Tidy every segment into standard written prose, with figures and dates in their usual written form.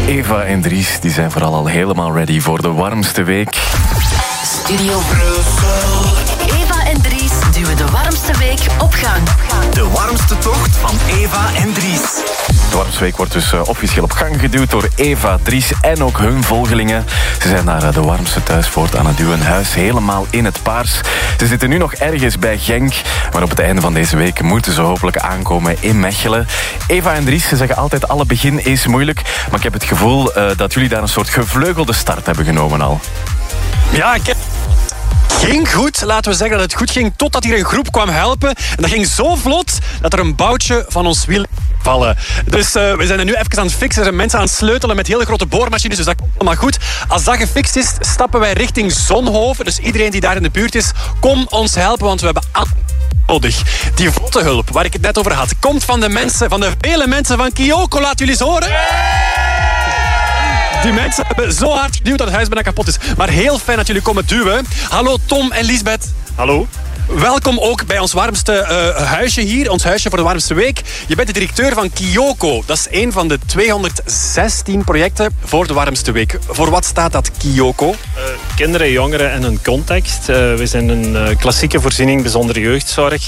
Eva en Dries die zijn vooral al helemaal ready voor de warmste week. Studio Brussel. Eva en Dries duwen de warmste week op gang. De warmste tocht van Eva en Dries. De warmste week wordt dus officieel op gang geduwd door Eva, Dries en ook hun volgelingen. Ze zijn naar de warmste thuispoort aan het duwen. Huis helemaal in het paars. Ze zitten nu nog ergens bij Genk, maar op het einde van deze week moeten ze hopelijk aankomen in Mechelen. Eva en Dries, ze zeggen altijd alle begin is moeilijk, maar ik heb het gevoel dat jullie daar een soort gevleugelde start hebben genomen al. Ja, ging goed. Laten we zeggen dat het goed ging totdat hier een groep kwam helpen. En dat ging zo vlot dat er een boutje van ons wiel vallen. Dus we zijn er nu even aan het fixen. Er zijn mensen aan het sleutelen met hele grote boormachines. Dus dat komt allemaal goed. Als dat gefixt is, stappen wij richting Zonhoven. Dus iedereen die daar in de buurt is, kom ons helpen. Want we hebben nodig. Die vlotte hulp waar ik het net over had, komt van de mensen, van de vele mensen van Kyoko. Laat jullie eens horen. Die mensen hebben zo hard geduwd dat het huis bijna kapot is. Maar heel fijn dat jullie komen duwen. Hallo Tom en Lisbeth. Hallo. Welkom ook bij ons warmste huisje hier. Ons huisje voor de warmste week. Je bent de directeur van Kyoko. Dat is een van de 216 projecten voor de warmste week. Voor wat staat dat, Kyoko? Kinderen, jongeren en hun context. We zijn een klassieke voorziening bijzondere jeugdzorg.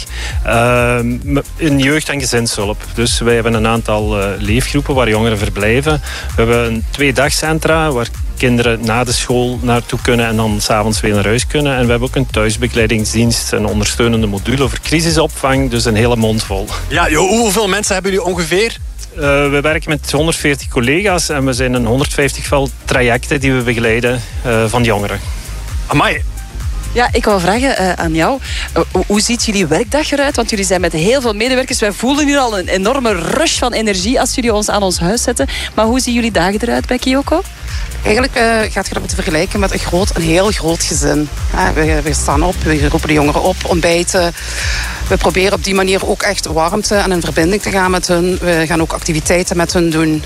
In jeugd- en gezinshulp. Dus wij hebben een aantal leefgroepen waar jongeren verblijven. We hebben een 2-dagcentra waar kinderen na de school naartoe kunnen en dan 's avonds weer naar huis kunnen. En we hebben ook een thuisbegeleidingsdienst, een ondersteunende module voor crisisopvang. Dus een hele mond vol. Ja, hoeveel mensen hebben jullie ongeveer? We werken met 140 collega's en we zijn een 150-val trajecten die we begeleiden van jongeren. Amai. Ja, ik wou vragen aan jou, hoe ziet jullie werkdag eruit? Want jullie zijn met heel veel medewerkers. Wij voelen hier al een enorme rush van energie als jullie ons aan ons huis zetten. Maar hoe zien jullie dagen eruit bij Kyoko? Eigenlijk gaat je dat moeten vergelijken met een heel groot gezin. We staan op, we roepen de jongeren op, ontbijten. We proberen op die manier ook echt warmte en in verbinding te gaan met hun. We gaan ook activiteiten met hun doen.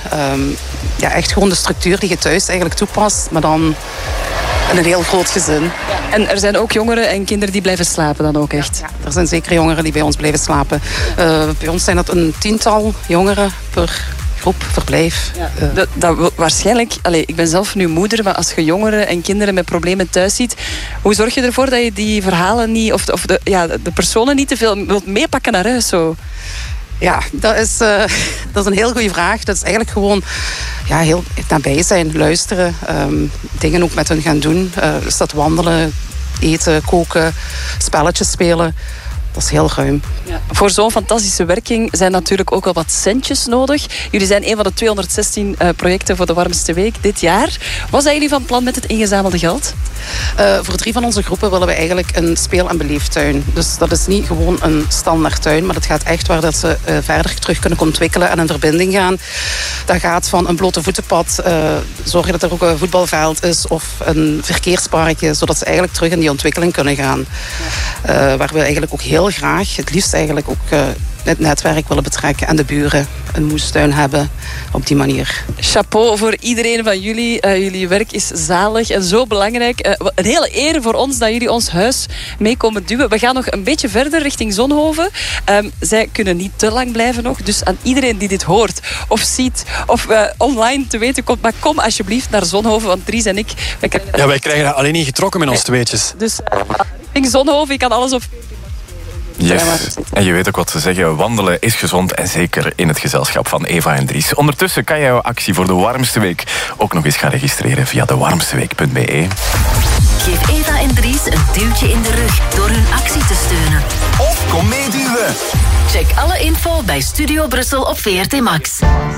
Echt gewoon de structuur die je thuis eigenlijk toepast, maar dan in een heel groot gezin. Ja. En er zijn ook jongeren en kinderen die blijven slapen dan ook echt? Ja, er zijn zeker jongeren die bij ons blijven slapen. Bij ons zijn dat een 10-tal jongeren per groep, verblijf. Ja. Waarschijnlijk, ik ben zelf nu moeder, maar als je jongeren en kinderen met problemen thuis ziet, hoe zorg je ervoor dat je die verhalen niet, of de personen niet te veel wilt meepakken naar huis? Zo? Ja, dat is een heel goede vraag. Dat is eigenlijk gewoon heel nabij zijn, luisteren, dingen ook met hun gaan doen. Dus dat wandelen, eten, koken, spelletjes spelen. Dat is heel ruim. Ja. Voor zo'n fantastische werking zijn natuurlijk ook wel wat centjes nodig. Jullie zijn een van de 216 projecten voor de warmste week dit jaar. Wat zijn jullie van plan met het ingezamelde geld? Voor 3 van onze groepen willen we eigenlijk een speel- en beleeftuin. Dus dat is niet gewoon een standaard tuin, maar dat gaat echt waar dat ze verder terug kunnen ontwikkelen en in verbinding gaan. Dat gaat van een blote voetenpad, zorgen dat er ook een voetbalveld is of een verkeersparkje, zodat ze eigenlijk terug in die ontwikkeling kunnen gaan. Waar we eigenlijk ook heel graag, het liefst eigenlijk ook het netwerk willen betrekken en de buren een moestuin hebben op die manier. Chapeau voor iedereen van jullie. Jullie werk is zalig en zo belangrijk. Een hele eer voor ons dat jullie ons huis mee komen duwen. We gaan nog een beetje verder richting Zonhoven. Zij kunnen niet te lang blijven nog. Dus aan iedereen die dit hoort of ziet of online te weten komt, maar kom alsjeblieft naar Zonhoven, want Dries en ik... Wij krijgen dat alleen niet getrokken met ons tweetjes. Dus richting Zonhoven, ik kan alles op... Yes. En je weet ook wat ze zeggen, wandelen is gezond en zeker in het gezelschap van Eva en Dries. Ondertussen kan jij jouw actie voor de warmste week ook nog eens gaan registreren via dewarmsteweek.be. Geef Eva en Dries een duwtje in de rug door hun actie te steunen. Of kom meeduwen. Check alle info bij Studio Brussel op VRT Max.